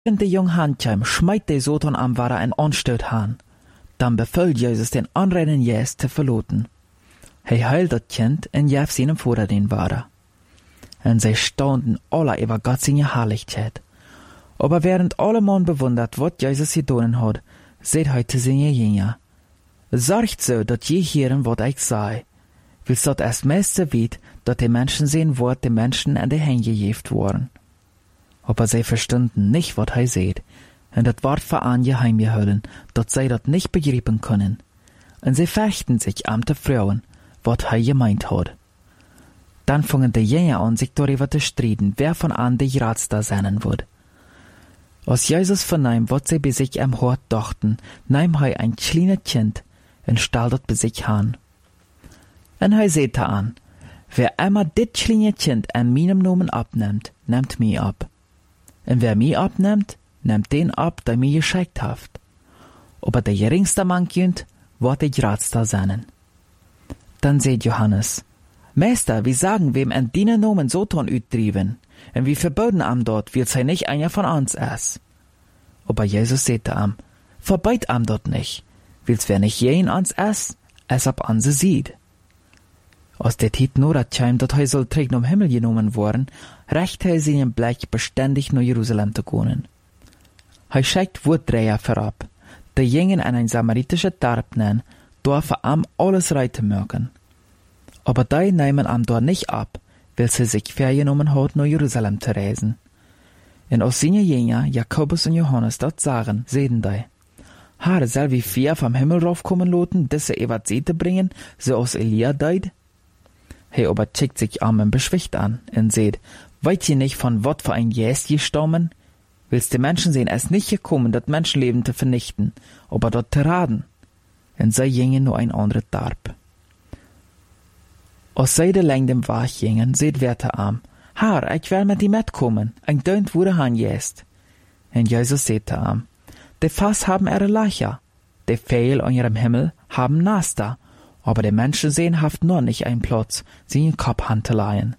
de jong handtjem smijt de Soton am waar en onstoot haan. Dan beveelt Jezus den anderen Jes te verloten. Hij heilt dat kind en jef seinem Vater den Ware. En zij staunden alle über Gott seine Herrlichkeit. Aber während alle Mann bewundert, wat Jezus gedoen had, seht hij te seine Jünger: Zorgt so, dat je hören, wat ik zei. Wils dat es meeste weet, dat die Menschen sehen, wat die Menschen an die Hände gejeft worden. Aber sie verstanden nicht, wat hij seht, en dat ward vor an geheim gehouden, dat zij dat nicht begreifen können. En sie fechten sich am te frauen, wat hij gemeint had. Dann fingen die Jünger an, sich darüber zu streiten, wer von an die Ratster sein wird. Als Jesus vernahm, wat sie bei sich am Hort dachten, nahm hij ein kleines Kind en stal dat bei sich an. En hij sagte an: Wer einmal dit kleine Kind an meinem Namen abnimmt, nimmt mich ab. En wer mich abnimmt, nimmt den ab, der mich geschickt haft. Aber der geringste Mankind wird die Ratster sein. Dann sagt Johannes: Meister, wie sagen wem en deinen Namen Soton uitdriven, en wie verboten am dort, wird sei nicht einer von uns es. Aber Jesus sagte am: Verbeit am dort nicht, wils wer nicht je in uns es ab an se sieht. Aus der Tit nur dat Scheim, dat hij soll terug um Himmel genommen worden, recht hij seinen Blick beständig nach Jerusalem zu gehen. Hij schickt Woorddreher vorab, die gingen an ein samaritische Dorp nennen, dort am alles reiten mögen. Aber die nehmen am dort nicht ab, weil sie sich vergenommen hat, nach Jerusalem zu reisen. Und aus seine Jünger, Jakobus und Johannes, dort sagen, sehen die: Herr, soll wie vier vom Himmel raufkommen loten, diese evat Sete bringen, so aus Elia deid? Hij aber schickt sich am beschwicht an und seht: Weit ihr nicht von wat für ein Jäst gestorben? Willst die Menschen sehen, es nicht gekommen, dat Menschenleben zu vernichten, aber dort zu raden? Und sie gingen nur ein anderes Dorp. Als zij de lang dem Weg gingen, seht Werte am: Herr, ich will mit die mitkommen, ein deunt wurde han jest. Und Jesus sagte am: Die Fass haben ihre Löcher, die Pfeil an ihrem Himmel haben Naster, aber die Menschen sehen haft nur nicht einen Platz, sie in Kopf zu leihen.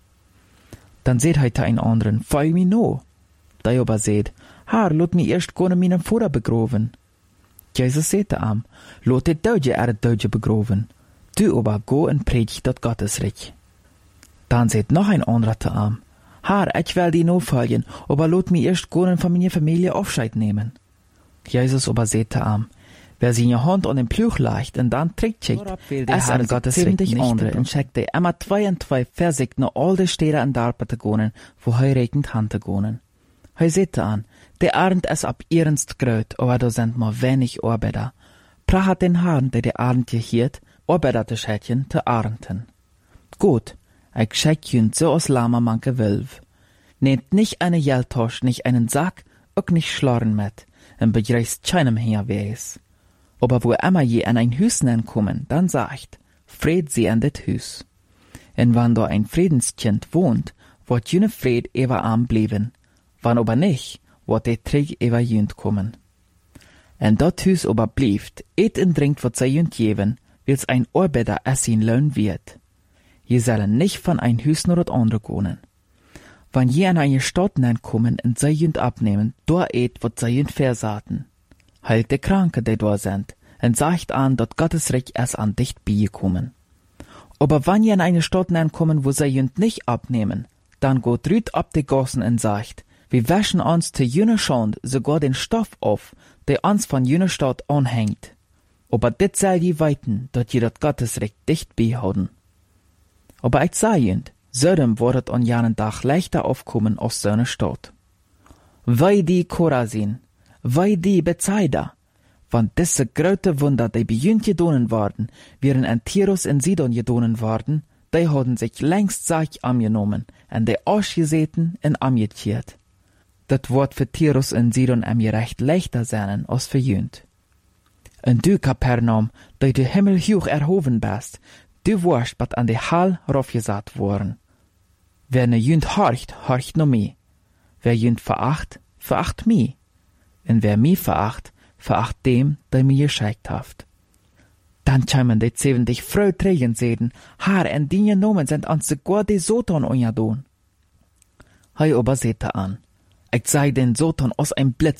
Dann seht heute ein anderen: Folg mir no. Der aber seht: Herr, lot mich erst gehen meinen Vater begraven. Jesus sagte am: Lot die Deutsche Deutsche begraven. Du aber go und predigt dat Gottesreich. Dann seht noch ein anderer zu am: Herr, ich will die no folgen, aber lot mich erst gehen von meiner Familie Aufscheid nehmen. Jesus aber sagte am: Wer seine Hand an den Pluch legt und dann trägt schickt, es an Gottesreich nicht andere und schickt die immer 2 und 2 versigt nach all die Städte und Dörfer zu gehen, wo hij regnet han zu gehen. Hij sagte an: Der Arend es ab ihrens gröt, aber da sind mal wenig Arbeiter. Prahat den Herrn, der die Arend gehiert, Arbeiter zu schätchen, zu arenden. Gut, ich schick jünd so aus Lama manke Wölf. Nehmt nicht eine Geldtasche, nicht einen Sack, auch nicht Schlorren mit, und begreist keinem Herweis. Aber wo immer je an ein Hüs kommen, dann sagt: Fried sie an det Hüs. Und wann da ein Friedenskind wohnt, wird jene Fried ewer arm blieben. Wann aber nicht, wird der Träg ewer jünd kommen. Und dat Hüs aber blieft, et und trinkt wat sei jünd geben, wils ein Arbeiter es ihn lohn wird. Je sollen nicht von ein Hüs nur dat andere gehen. Wann je an eine Stadt kommen und sei jünd abnehmen, da et wat sei jünd versaten. Heilt die Kranke, die da sind, und sagt an, dat Gottes Reich erst an dicht beikommen. Aber wann je in eine Stadt kommen, wo sie jünd nicht abnehmen, dann geht rüt ab die Gossen und sagt: Wir wäschen uns zu jüner Schand sogar den Stoff auf, der uns von jüner Stadt anhängt. Aber dit soll je weiten, dat je dat Gottes Reich dicht beihouden. Aber ich sag jünd, Sodom wordet an jenen Tag leichter aufkommen aus so einer Stadt. Wei die Chorazin, wei die Bethsaida, wann diese große Wunder, die bei jünd gedonen worden, wären an Tyrus in Sidon gedonen worden, die hadden sich längst Sach angenommen, und die ausgeseten und angekiert. Dat Wort für Tyrus in Sidon am gerecht leichter sein als für jünd. Und du, Kapernaum, die du Himmel hoch erhoben bist, du warst bat an die Hall raufgesat worden. Wer ne jünd horcht no mi. Wer jünd veracht, veracht mi. Und wer mi veracht dem, der mi geschickt haft. Dann kämen die 70 Fröträgen sehen: Herr, en die Nomen sind uns sogar die Soton ungedon. Hei aber sehte an: Ik zei den Satan als ein Blitz